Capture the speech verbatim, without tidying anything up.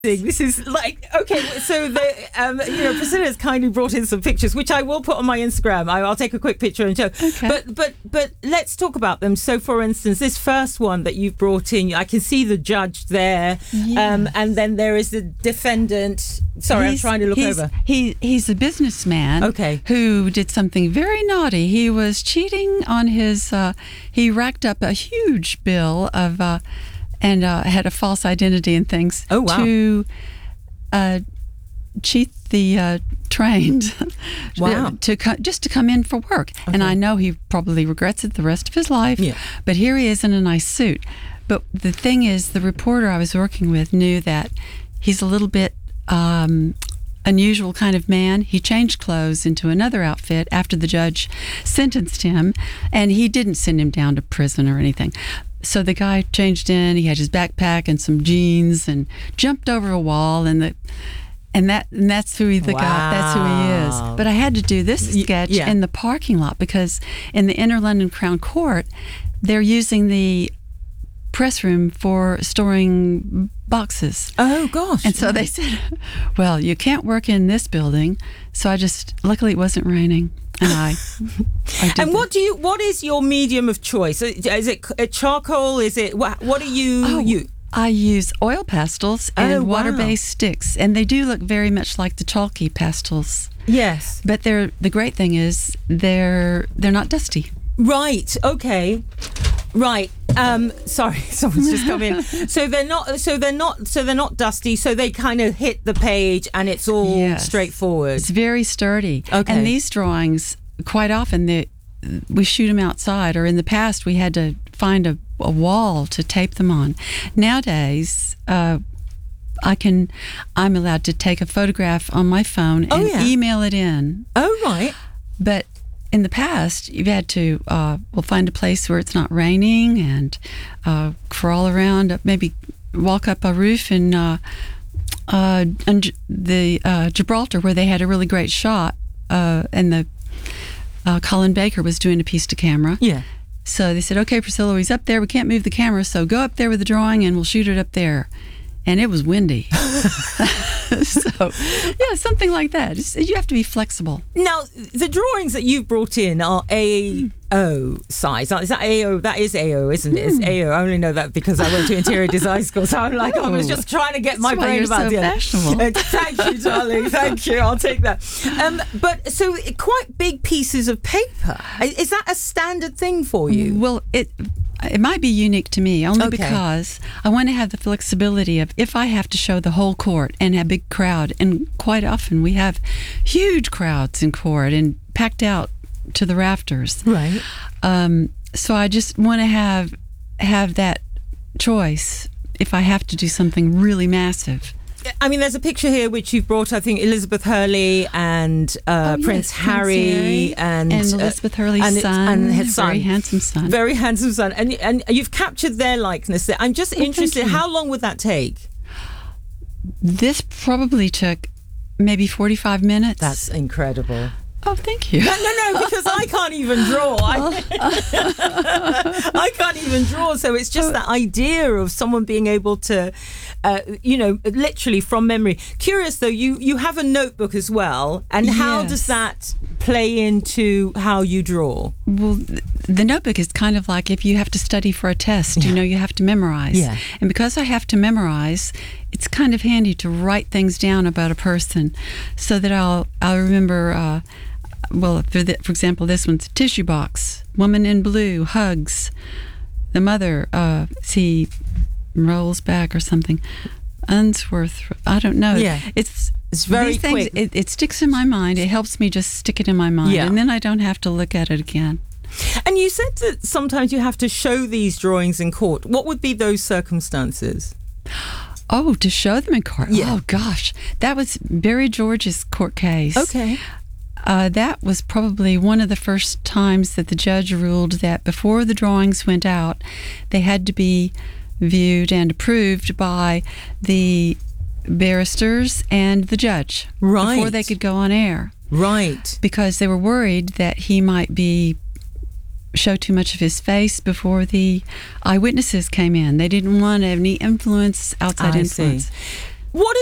This is like, okay, so the, um, you know, Priscilla's kindly brought in some pictures, which I will put on my Instagram. I, I'll take a quick picture and show. Okay. But, but, but let's talk about them. So, for instance, this first one that you've brought in, I can see the judge there, Yes. um, and then there is the defendant. Sorry, He's- I'm trying to look he's, over. He he's a businessman. Okay. Who did something very naughty. He was cheating on his. Uh, he racked up a huge bill of, uh, and uh, had a false identity and things. Oh, wow. To uh, cheat the uh, trained. Wow. to co- just to come in for work. And I know he probably regrets it the rest of his life. Yeah. But here he is in a nice suit. But the thing is, the reporter I was working with knew that he's a little bit um, unusual kind of man. He changed clothes into another outfit after the judge sentenced him, and he didn't send him down to prison or anything. So the guy changed in. He had his backpack and some jeans, and jumped over a wall, and the and that and that's who he the guy. That's who he Wow. is. But I had to do this Y- sketch yeah. in the parking lot because in the Inner London Crown Court, they're using the press room for storing boxes. Oh, gosh. And so they said, well, you can't work in this building. So I just, luckily it wasn't raining. And I, I did And that. what do you? What is your medium of choice? Is it c- charcoal? Is it what? What do you? Oh, you I use oil pastels and Oh, wow. water-based sticks. And they do look very much like the chalky pastels. yes. But they're, the great thing is they're, they're not dusty. Right. Okay. Right. Um, sorry, someone's just come in. So they're not. So they're not. So they're not dusty. So they kind of hit the page, and it's all Yes. straightforward. It's very sturdy. Okay. And these drawings, quite often, they, we shoot them outside, or in the past, we had to find a, a wall to tape them on. Nowadays, uh, I can, I'm allowed to take a photograph on my phone and Oh, yeah. email it in. Oh, right. But in the past, you've had to, uh, well, find a place where it's not raining and uh, crawl around, maybe walk up a roof in uh, uh, and the uh, Gibraltar, where they had a really great shot, uh, and the uh, Colin Baker was doing a piece to camera. Yeah. So they said, okay, Priscilla, he's up there. We can't move the camera, so go up there with the drawing and we'll shoot it up there. And it was windy. So, yeah, something like that. It's, you have to be flexible. Now, the drawings that you've brought in are A O size. Is that A O? That is A O, isn't it? It's A O. I only know that because I went to interior design school. So I'm like, I was just trying to get my why brain you're about so it. fashionable. Uh, Thank you, darling. Thank you. I'll take that. Um, but so quite big pieces of paper. Is that a standard thing for you? Well, it it might be unique to me only Okay. because I want to have the flexibility of if I have to show the whole court and a big crowd, and quite often we have huge crowds in court and packed out to the rafters. Right. Um, so I just want to have have that choice if I have to do something really massive. I mean, there's a picture here which you've brought, I think, Elizabeth Hurley and uh, Oh, Prince yes, Harry, Prince Harry and, and uh, Elizabeth Hurley's and it- son, and his son. very handsome son. Very handsome son. And, and you've captured their likeness there. I'm just thank interested, you. how long would that take? This probably took maybe forty-five minutes. That's incredible. oh, thank you. No, no, no, because I can't even draw. I, I can't even draw. So it's just that idea of someone being able to, uh, you know, literally from memory. Curious, though, you, you have a notebook as well. And how Yes. does that play into how you draw? Well, th- the notebook is kind of like if you have to study for a test, you know, you have to memorize. Yeah. And because I have to memorize, it's kind of handy to write things down about a person so that I'll I'll remember, uh, well, for, the, for example, this one's tissue box, woman in blue, hugs, the mother, uh, see, rolls back or something. Unsworth, I don't know. Yeah. It's It's very these things, quick. It, it sticks in my mind. It helps me just stick it in my mind. Yeah. And then I don't have to look at it again. And you said that sometimes you have to show these drawings in court. What would be those circumstances? Oh, to show them in court. Yeah. Oh, gosh. That was Barry George's court case. Okay. Uh, that was probably one of the first times that the judge ruled that before the drawings went out, they had to be viewed and approved by the barristers and the judge Right. before they could go on air, Right. because they were worried that he might be show too much of his face before the eyewitnesses came in. They didn't want any influence, outside I influence. see. What